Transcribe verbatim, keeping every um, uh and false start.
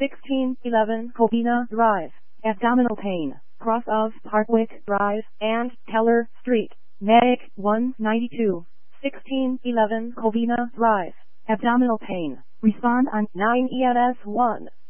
sixteen eleven Covina Drive, abdominal pain, cross of Hardwick Drive and Teller Street. Medic one ninety-two, sixteen eleven Covina Drive, abdominal pain. Respond on nine E M S one.